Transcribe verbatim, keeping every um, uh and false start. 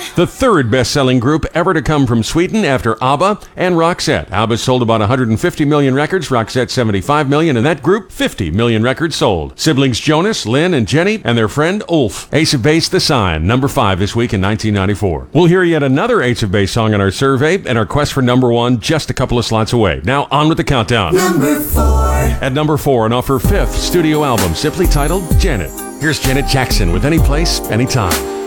The third best-selling group ever to come from Sweden after ABBA and Roxette. ABBA sold about one hundred fifty million records, Roxette seventy-five million, and that group, fifty million records sold. Siblings Jonas, Lynn, and Jenny, and their friend Ulf. Ace of Base, The Sign, number five this week in nineteen ninety-four. We'll hear yet another Ace of Base song in our survey, and our quest for number one just a couple of slots away. Now, on with the countdown. Number four. At number four, and off her fifth studio album, simply titled Janet. Here's Janet Jackson with Any Place, Anytime.